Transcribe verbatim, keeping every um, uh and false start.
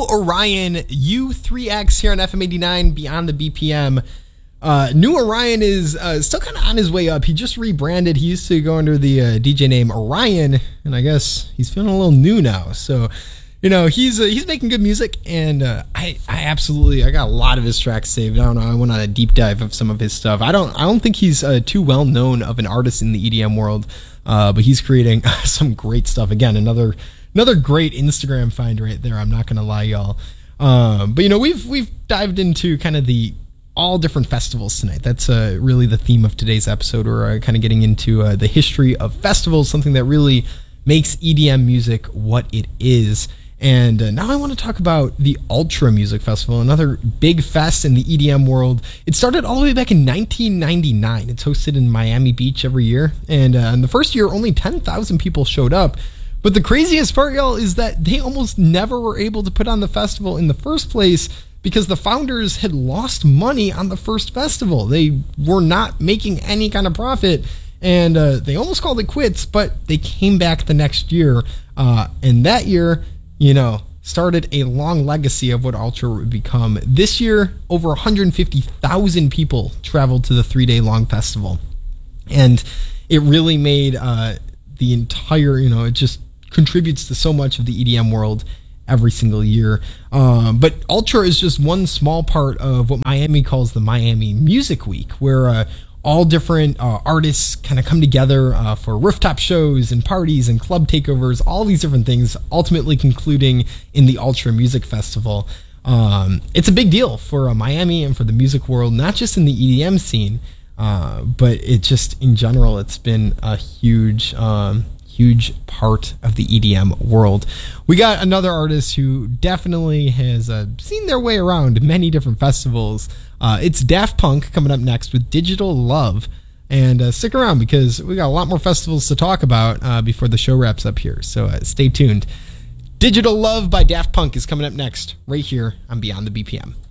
Orion U three X here on F M eighty-nine Beyond the B P M. Uh, New Orion is uh, still kind of on his way up. He just rebranded. He used to go under the uh, D J name Orion, and I guess he's feeling a little new now. So, you know, he's uh, he's making good music, and uh, I I absolutely I got a lot of his tracks saved. I don't know. I went on a deep dive of some of his stuff. I don't I don't think he's uh, too well known of an artist in the E D M world, uh, but he's creating some great stuff. Again, another another great Instagram find right there. I'm not gonna lie, y'all. Um, but you know, we've we've dived into kind of the all different festivals tonight. That's uh, really the theme of today's episode. We're uh, kind of getting into uh, the history of festivals, something that really makes E D M music what it is. And uh, now I want to talk about the Ultra Music Festival, another big fest in the E D M world. It started all the way back in nineteen ninety-nine. It's hosted in Miami Beach every year. And uh, in the first year, only ten thousand people showed up. But the craziest part, y'all, is that they almost never were able to put on the festival in the first place because the founders had lost money on the first festival. They were not making any kind of profit, and uh, they almost called it quits, but they came back the next year. Uh, and that year, you know, started a long legacy of what Ultra would become. This year, over one hundred fifty thousand people traveled to the three-day long festival. And it really made uh, the entire, you know, it just contributes to so much of the E D M world every single year. Um, but Ultra is just one small part of what Miami calls the Miami Music Week, where uh, all different uh, artists kind of come together uh, for rooftop shows and parties and club takeovers, all these different things, ultimately concluding in the Ultra Music Festival. Um, it's a big deal for uh, Miami and for the music world, not just in the E D M scene, uh, but it just, in general, it's been a huge um huge part of the E D M world. We got another artist who definitely has uh, seen their way around many different festivals. Uh, it's Daft Punk coming up next with Digital Love. And uh, stick around because we got a lot more festivals to talk about uh, before the show wraps up here. So uh, stay tuned. Digital Love by Daft Punk is coming up next right here on Beyond the B P M.